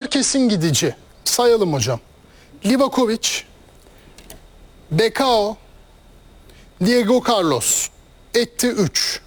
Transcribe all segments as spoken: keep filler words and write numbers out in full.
kesin gidici. Sayalım hocam. Livakovic, Becao, Diego Carlos. Etti üç.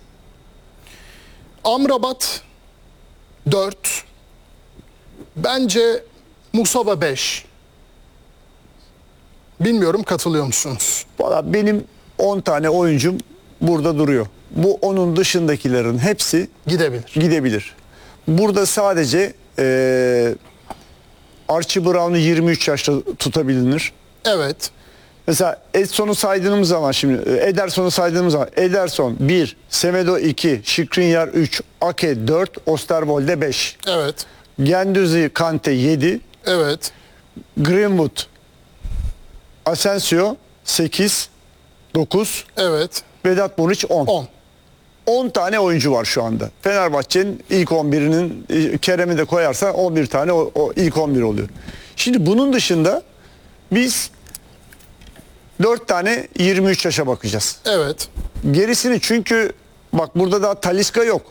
Amrabat dört. Bence Musaba beş. Bilmiyorum, katılıyor musunuz? Valla benim on tane oyuncum burada duruyor. Bu onun dışındakilerin hepsi Gidebilir. gidebilir. Burada sadece e, Archie Brown'u yirmi üç yaşta tutabilir. Evet. Mesela Edson'u saydığımız zaman şimdi Ederson'u saydığımız zaman Ederson bir, Semedo iki, Skriniar üç, Ake dört, Osterwolde beş. Evet. Guendouzi, Kante yedi, Evet. Greenwood, Asensio sekiz, dokuz, Evet. Vedat Muriç on. on. on tane oyuncu var şu anda. Fenerbahçe'nin ilk on birinin Kerem'i de koyarsa on bir tane o, o ilk on bir oluyor. Şimdi bunun dışında biz dört tane yirmi üç yaşa bakacağız. Evet. Gerisini çünkü bak burada daha Talisca yok.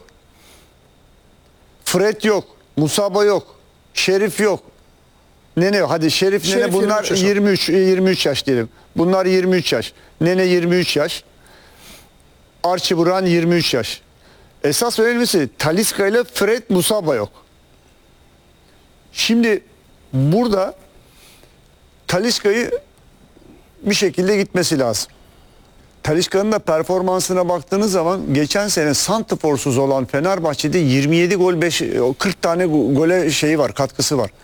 Fred yok. Musaba yok. Şerif yok. Nene yok. Hadi Şerif, Şerif Nene bunlar yirmi üç yirmi üç yirmi üç yaş diyelim. Bunlar yirmi üç yaş. Nene yirmi üç yaş. Archie Brown yirmi üç yaş. Esas önemlisi Talisca ile Fred, Musaba yok. Şimdi burada Talisca'yı bir şekilde gitmesi lazım. Talisca'nın da performansına baktığınız zaman geçen sene santrforsuz olan Fenerbahçe'de yirmi yedi gol beş kırk tane gole şeyi var, katkısı var.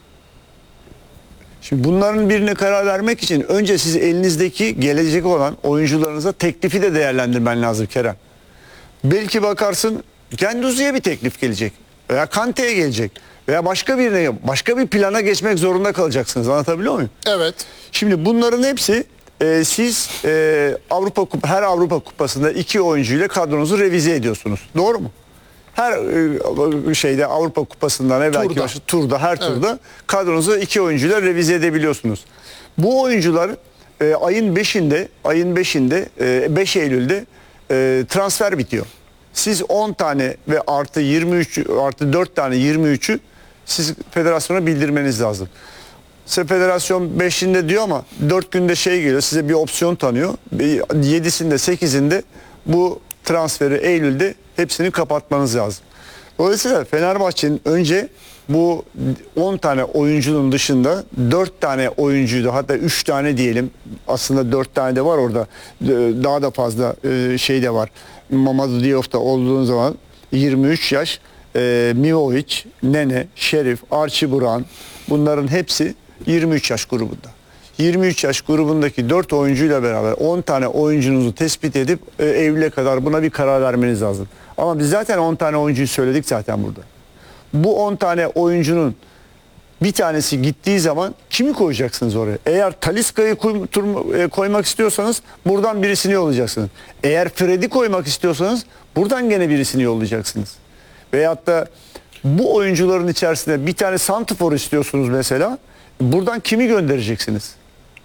Şimdi bunların birine karar vermek için önce siz elinizdeki gelecek olan oyuncularınıza teklifi de değerlendirmen lazım Kerem. Belki bakarsın Guendouzi'ye bir teklif gelecek veya Kante'ye gelecek veya başka birine, başka bir plana geçmek zorunda kalacaksınız. Anlatabiliyor muyum? Evet. Şimdi bunların hepsi e, siz e, Avrupa Kupa, her Avrupa Kupası'nda iki oyuncuyla kadronuzu revize ediyorsunuz. Doğru mu? Her e, şeyde Avrupa Kupası'ndan evvelki Turda. başı, turda her turda kadronuzu iki oyuncuyla revize edebiliyorsunuz. Bu oyuncular e, ayın beşinde ayın beşinde e, beş Eylül'de e, transfer bitiyor. Siz on tane ve artı yirmi üç artı dört tane yirmi üçü siz federasyona bildirmeniz lazım. Size federasyon beşinde diyor ama dört günde şey geliyor, size bir opsiyon tanıyor. yedisinde sekizinde bu transferi Eylül'de hepsini kapatmanız lazım. Dolayısıyla Fenerbahçe'nin önce bu on tane oyuncunun dışında dört tane oyuncuyu da, hatta üç tane diyelim, aslında dört tane de var orada, daha da fazla şey de var. Mamadou Diop da olduğun zaman yirmi üç yaş, e, Mivovic, Nene, Şerif, Archie Brown, bunların hepsi yirmi üç yaş grubunda. yirmi üç yaş grubundaki dört oyuncuyla beraber on tane oyuncunuzu tespit edip e, Eylül'e kadar buna bir karar vermeniz lazım. Ama biz zaten on tane oyuncuyu söyledik zaten burada. Bu on tane oyuncunun bir tanesi gittiği zaman kimi koyacaksınız oraya? Eğer Talisca'yı koy, tur, e, koymak istiyorsanız buradan birisini yollayacaksınız. Eğer Fred'i koymak istiyorsanız buradan gene birisini yollayacaksınız. Veyahut da bu oyuncuların içerisinde bir tane santrfor istiyorsunuz mesela. Buradan kimi göndereceksiniz?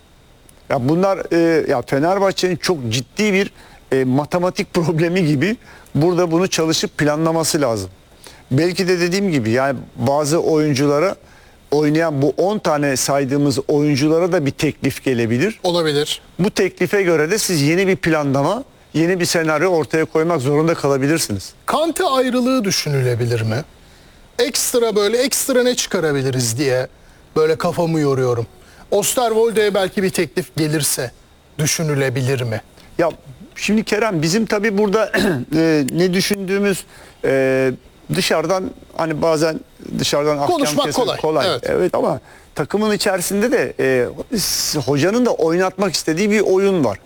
Ya bunlar e, ya Fenerbahçe'nin çok ciddi bir e, matematik problemi gibi, burada bunu çalışıp planlaması lazım. Belki de dediğim gibi yani bazı oyunculara, oynayan bu on tane saydığımız oyunculara da bir teklif gelebilir. Olabilir. Bu teklife göre de siz yeni bir planlama, yeni bir senaryo ortaya koymak zorunda kalabilirsiniz. Kante ayrılığı düşünülebilir mi? Ekstra böyle ekstra ne çıkarabiliriz diye böyle kafamı yoruyorum. Osterwolde'ye belki bir teklif gelirse düşünülebilir mi? Ya şimdi Kerem, bizim tabii burada e, ne düşündüğümüz e, dışarıdan, hani bazen dışarıdan ahkam Konuşmak kesmek kolay. kolay. Evet. Evet, ama takımın içerisinde de e, hocanın da oynatmak istediği bir oyun var.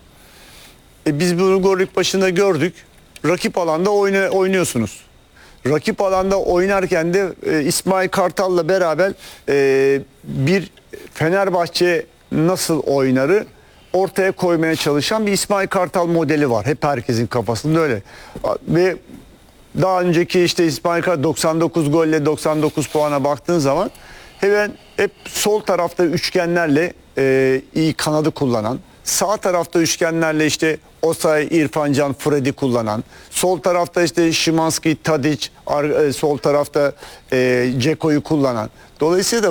E, biz bunu Gorik başında gördük. Rakip alanda oyna, oynuyorsunuz. Rakip alanda oynarken de e, İsmail Kartal'la beraber e, bir Fenerbahçe nasıl oynarı ortaya koymaya çalışan bir İsmail Kartal modeli var. Hep herkesin kafasında öyle. Ve daha önceki işte İsmail Kartal doksan dokuz golle doksan dokuz puana baktığın zaman hemen hep sol tarafta üçgenlerle e, iyi kanadı kullanan, sağ tarafta üçgenlerle işte Osay, İrfan Can, Fred'i kullanan, sol tarafta işte Szymanski, Tadic, sol tarafta e, Ceko'yu kullanan. Dolayısıyla